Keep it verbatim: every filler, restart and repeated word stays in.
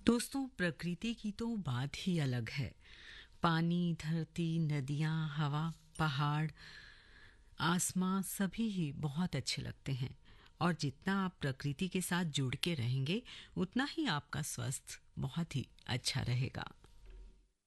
दोस्तों, प्रकृति की तो बात ही अलग है। पानी, धरती, नदियाँ, हवा, पहाड़, आसमां सभी ही बहुत अच्छे लगते हैं। और जितना आप प्रकृति के साथ जुड़ के रहेंगे, उतना ही आपका स्वास्थ्य बहुत ही अच्छा रहेगा।